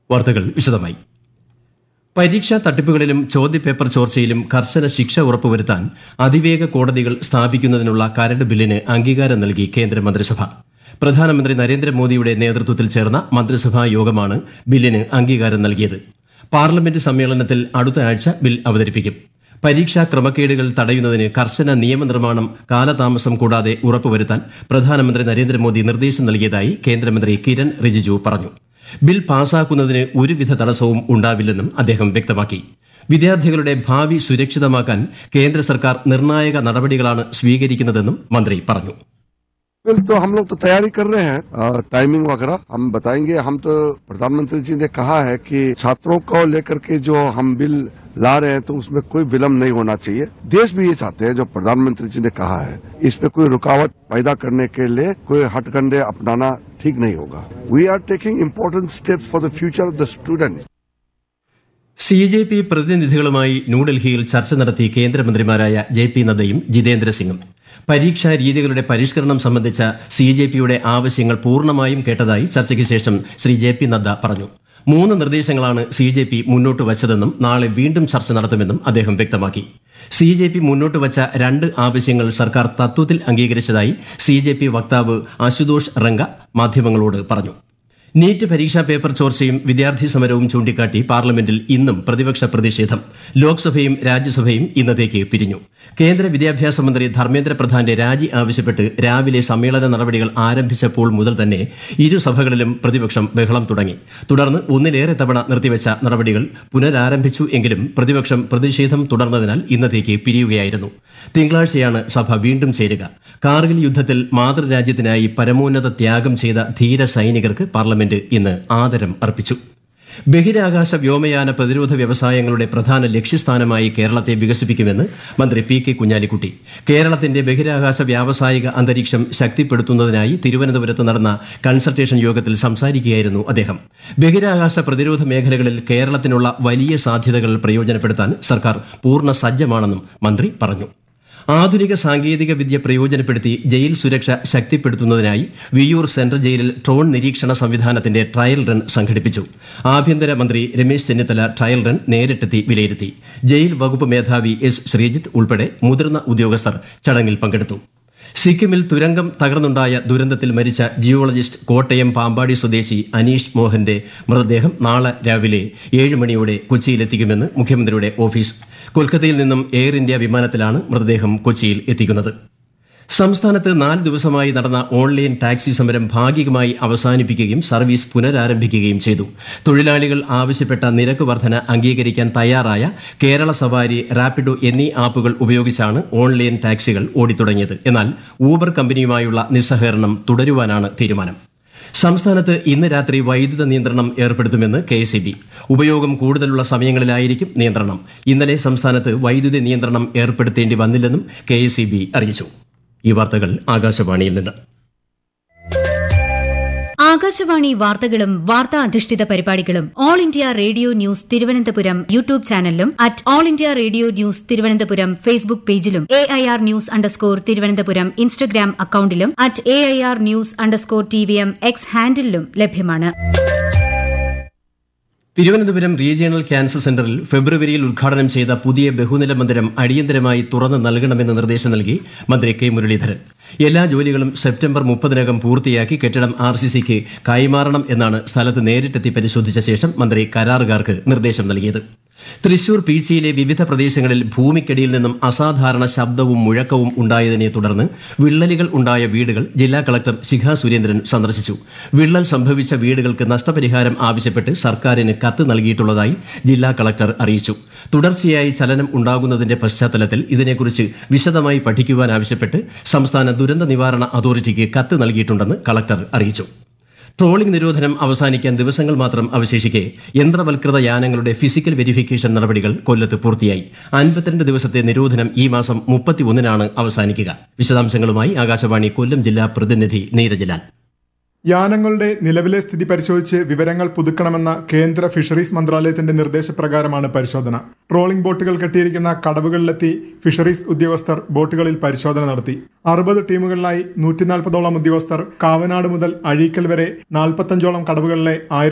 വാർത്തകൾ വിശദമായി. പരീക്ഷാ തട്ടിപ്പുകളിലും ചോദ്യപേപ്പർ ചോർച്ചയിലും കർശന ശിക്ഷ ഉറപ്പുവരുത്താൻ അതിവേഗ കോടതികൾ സ്ഥാപിക്കുന്നതിനുള്ള കരട് ബില്ലിന് അംഗീകാരം നൽകി കേന്ദ്രമന്ത്രിസഭ. പ്രധാനമന്ത്രി നരേന്ദ്രമോദിയുടെ നേതൃത്വത്തിൽ ചേർന്ന മന്ത്രിസഭാ യോഗമാണ് ബില്ലിന് അംഗീകാരം നൽകിയത്. പാർലമെന്റ് സമ്മേളനത്തിൽ അടുത്ത ആഴ്ച ബിൽ അവതരിപ്പിക്കും. പരീക്ഷാ ക്രമക്കേടുകൾ തടയുന്നതിന് കർശന നിയമനിർമ്മാണം കാലതാമസം കൂടാതെ ഉറപ്പുവരുത്താൻ പ്രധാനമന്ത്രി നരേന്ദ്രമോദി നിർദ്ദേശം നൽകിയതായി കേന്ദ്രമന്ത്രി കിരൺ റിജിജു പറഞ്ഞു. ബിൽ പാസാക്കുന്നതിന് ഒരുവിധ തടസ്സവും ഉണ്ടാവില്ലെന്നും അദ്ദേഹം വ്യക്തമാക്കി. വിദ്യാർത്ഥികളുടെ ഭാവി സുരക്ഷിതമാക്കാൻ കേന്ദ്ര സർക്കാർ നിർണായക നടപടികളാണ് സ്വീകരിക്കുന്നതെന്നും മന്ത്രി പറഞ്ഞു. बिल तो हम लोग तो तैयारी कर रहे हैं, टाइमिंग वगैरह हम बताएंगे. हम तो प्रधानमंत्री जी ने कहा है कि छात्रों को लेकर के जो हम बिल ला रहे हैं तो उसमें कोई विलम्ब नहीं होना चाहिए. देश भी ये चाहते हैं, जो प्रधानमंत्री जी ने कहा है, इसमें कोई रुकावट पैदा करने के लिए कोई हथकंडे अपनाना ठीक नहीं होगा. We are taking important steps for the future of the students. CJP പ്രതിനിധികളുമായി ന്യൂഡൽഹിയിൽ ചർച്ച നടത്തി കേന്ദ്രമന്ത്രിമാരായ JP നദ്ദയും ജിതേന്ദ്ര സിംഗും. പരീക്ഷാ രീതികളുടെ പരിഷ്കരണം സംബന്ധിച്ച CJPയുടെ ആവശ്യങ്ങൾ പൂർണ്ണമായും കേട്ടതായി ചർച്ചയ്ക്ക് ശേഷം ശ്രീ JP നദ്ദ പറഞ്ഞു. 3 നിർദ്ദേശങ്ങളാണ് CJP മുന്നോട്ട് വച്ചതെന്നും നാളെ വീണ്ടും ചർച്ച നടത്തുമെന്നും അദ്ദേഹം വ്യക്തമാക്കി. CJP മുന്നോട്ട് വച്ച 2 ആവശ്യങ്ങൾ സർക്കാർ തത്വത്തിൽ അംഗീകരിച്ചതായി CJP വക്താവ് അശുതോഷ് റംഗ മാധ്യമങ്ങളോട് പറഞ്ഞു. നീറ്റ് പരീക്ഷാ പേപ്പർ ചോർച്ചയും വിദ്യാർത്ഥി സമരവും ചൂണ്ടിക്കാട്ടി പാർലമെന്റിൽ ഇന്നും പ്രതിപക്ഷ പ്രതിഷേധം. ലോക്സഭയും രാജ്യസഭയും ഇന്നത്തേക്ക് പിരിഞ്ഞു. കേന്ദ്ര വിദ്യാഭ്യാസ മന്ത്രി ധർമ്മേന്ദ്ര പ്രധാന്റെ രാജി ആവശ്യപ്പെട്ട് രാവിലെ സമ്മേളന നടപടികൾ ആരംഭിച്ചപ്പോൾ മുതൽ തന്നെ ഇരുസഭകളിലും പ്രതിപക്ഷം ബഹളം തുടങ്ങി. തുടർന്ന് ഒന്നിലേറെ തവണ നിർത്തിവെച്ച നടപടികൾ പുനരാരംഭിച്ചു. എങ്കിലും പ്രതിപക്ഷം പ്രതിഷേധം തുടർന്നതിനാൽ ഇന്നത്തേക്ക് പിരിയുകയായിരുന്നു. തിങ്കളാഴ്ചയാണ് സഭ വീണ്ടും ചേരുക. കാർഗിൽ യുദ്ധത്തിൽ മാതൃരാജ്യത്തിനായി പരമോന്നത ത്യാഗം ചെയ്ത ധീര സൈനികർക്ക് പാർലമെന്റ് ഇന്ന് ആദരം അർപ്പിച്ചു. ബഹിരാകാശ വ്യോമയാന പ്രതിരോധ വ്യവസായങ്ങളുടെ പ്രധാന ലക്ഷ്യസ്ഥാനമായി കേരളത്തെ വികസിപ്പിക്കുമെന്ന് മന്ത്രി PK കുഞ്ഞാലിക്കുട്ടി. കേരളത്തിന്റെ ബഹിരാകാശ വ്യാവസായിക അന്തരീക്ഷം ശക്തിപ്പെടുത്തുന്നതിനായി തിരുവനന്തപുരത്ത് നടന്ന കൺസൾട്ടേഷൻ യോഗത്തിൽ സംസാരിക്കുകയായിരുന്നു അദ്ദേഹം. ബഹിരാകാശ പ്രതിരോധ മേഖലകളിൽ കേരളത്തിനുള്ള വലിയ സാധ്യതകൾ പ്രയോജനപ്പെടുത്താൻ സർക്കാർ പൂർണ്ണ സജ്ജമാണെന്നും മന്ത്രി പറഞ്ഞു. ആധുനിക സാങ്കേതിക വിദ്യ പ്രയോജനപ്പെടുത്തി ജയിൽ സുരക്ഷ ശക്തിപ്പെടുത്തുന്നതിനായി വിയ്യൂർ സെൻട്രൽ ജയിലിൽ ഡ്രോൺ നിരീക്ഷണ സംവിധാനത്തിന്റെ ട്രയൽ റൺ സംഘടിപ്പിച്ചു. ആഭ്യന്തരമന്ത്രി രമേശ് ചെന്നിത്തല ട്രയൽ റൺ നേരിട്ടെത്തി വിലയിരുത്തി. ജയിൽ വകുപ്പ് മേധാവി S. ശ്രീജിത്ത് ഉൾപ്പെടെ മുതിർന്ന ഉദ്യോഗസ്ഥർ ചടങ്ങിൽ പങ്കെടുത്തു. സിക്കിമിൽ തുരങ്കം തകർന്നുണ്ടായ ദുരന്തത്തിൽ മരിച്ച ജിയോളജിസ്റ്റ് കോട്ടയം പാമ്പാടി സ്വദേശി അനീഷ് മോഹന്റെ മൃതദേഹം നാളെ രാവിലെ 7 മണിയോടെ കൊച്ചിയിലെത്തിക്കുമെന്ന് മുഖ്യമന്ത്രിയുടെ ഓഫീസ്. കൊൽക്കത്തയിൽ നിന്നും എയർ ഇന്ത്യ വിമാനത്തിലാണ് മൃതദേഹം കൊച്ചിയിൽ എത്തിക്കുന്നത്. സംസ്ഥാനത്ത് 4 ദിവസമായി നടന്ന ഓൺലൈൻ ടാക്സി സമരം ഭാഗികമായി അവസാനിപ്പിക്കുകയും സർവീസ് പുനരാരംഭിക്കുകയും ചെയ്തു. തൊഴിലാളികൾ ആവശ്യപ്പെട്ട നിരക്ക് വർധന അംഗീകരിക്കാൻ തയ്യാറായ കേരള സവാരി, റാപ്പിഡോ എന്നീ ആപ്പുകൾ ഉപയോഗിച്ചാണ് ഓൺലൈൻ ടാക്സികൾ ഓടിത്തുടങ്ങിയത്. എന്നാൽ ഊബർ കമ്പനിയുമായുള്ള നിസ്സഹകരണം തുടരുവാനാണ് തീരുമാനം. സംസ്ഥാനത്ത് ഇന്ന് രാത്രി വൈദ്യുത നിയന്ത്രണം ഏർപ്പെടുത്തുമെന്ന് KSEB. ഉപയോഗം കൂടുതലുള്ള സമയങ്ങളിലായിരിക്കും നിയന്ത്രണം. ഇന്നലെ സംസ്ഥാനത്ത് വൈദ്യുതി നിയന്ത്രണം ഏർപ്പെടുത്തേണ്ടി വന്നില്ലെന്നും KSEB അറിയിച്ചു. ഈ വാർത്തകൾ ആകാശവാണിയിൽ നിന്ന്. ആകാശവാണി വാർത്തകളും വാർത്താ അധിഷ്ഠിത പരിപാടികളും all India radio news Thiruvananthapuram YouTube ചാനലിലും @all India radio news Thiruvananthapuram Facebook പേജിലും AIR ന്യൂസ് തിരുവനന്തപുരം ഇൻസ്റ്റഗ്രാം അക്കൌണ്ടിലും @AIR ന്യൂസ് TVM X ഹാൻഡിലും ലഭ്യമാണ്. തിരുവനന്തപുരം റീജിയണൽ ക്യാൻസർ സെന്ററിൽ ഫെബ്രുവരിയിൽ ഉദ്ഘാടനം ചെയ്ത പുതിയ ബഹുനില മന്ദിരം അടിയന്തരമായി തുറന്നു നൽകണമെന്ന് നിർദ്ദേശം നൽകി മന്ത്രി K. മുരളീധരൻ. എല്ലാ ജോലികളും സെപ്റ്റംബർ 30-നകം പൂർത്തിയാക്കി കെട്ടിടം RCCക്ക് കൈമാറണം എന്നാണ് സ്ഥലത്ത് നേരിട്ടെത്തി പരിശോധിച്ച ശേഷം മന്ത്രി കരാറുകാർക്ക് നിർദ്ദേശം നൽകിയത്. തൃശൂർ പീച്ചിയിലെ വിവിധ പ്രദേശങ്ങളിൽ ഭൂമിക്കടിയിൽ നിന്നും അസാധാരണ ശബ്ദവും മുഴക്കവും ഉണ്ടായതിനെ തുടർന്ന് വിള്ളലുകൾ ഉണ്ടായ വീടുകൾ ജില്ലാ കളക്ടർ ശിഖ സുരേന്ദ്രൻ സന്ദർശിച്ചു. വിള്ളൽ സംഭവിച്ച വീടുകൾക്ക് നഷ്ടപരിഹാരം ആവശ്യപ്പെട്ട് സർക്കാരിന് കത്ത് നൽകിയിട്ടുള്ളതായി ജില്ലാ കളക്ടർ അറിയിച്ചു. തുടർച്ചയായി ചലനം ഉണ്ടാകുന്നതിന്റെ പശ്ചാത്തലത്തിൽ ഇതിനെക്കുറിച്ച് വിശദമായി പഠിക്കുവാനാവശ്യപ്പെട്ട് സംസ്ഥാന ദുരന്ത നിവാരണ അതോറിറ്റിക്ക് കത്ത് നൽകിയിട്ടുണ്ടെന്ന് കളക്ടർ അറിയിച്ചു. ട്രോളിംഗ് നിരോധനം അവസാനിക്കാൻ ദിവസങ്ങൾ മാത്രം അവശേഷിക്കെ യന്ത്രവൽകൃത യാനങ്ങളുടെ ഫിസിക്കൽ വെരിഫിക്കേഷൻ നടപടികൾ കൊല്ലത്ത് പൂർത്തിയായി. 52 ദിവസത്തെ നിരോധനം ഈ മാസം 31-നാണ് അവസാനിക്കുക. വിശദാംശങ്ങളുമായി ആകാശവാണി കൊല്ലം ജില്ലാ പ്രതിനിധി നീരജ് ലാൽ. യാനങ്ങളുടെ നിലവിലെ സ്ഥിതി പരിശോധിച്ച് വിവരങ്ങൾ പുതുക്കണമെന്ന കേന്ദ്ര ഫിഷറീസ് മന്ത്രാലയത്തിന്റെ നിർദ്ദേശപ്രകാരമാണ് പരിശോധന. ട്രോളിംഗ് ബോട്ടുകൾ കെട്ടിയിരിക്കുന്ന കടവുകളിലെത്തി ഫിഷറീസ് ഉദ്യോഗസ്ഥർ ബോട്ടുകളിൽ പരിശോധന നടത്തി. 60 ടീമുകളിലായി 140ഓളം ഉദ്യോഗസ്ഥർ കാവനാട് മുതൽ അഴീക്കൽ വരെ 45ഓളം കടവുകളിലെ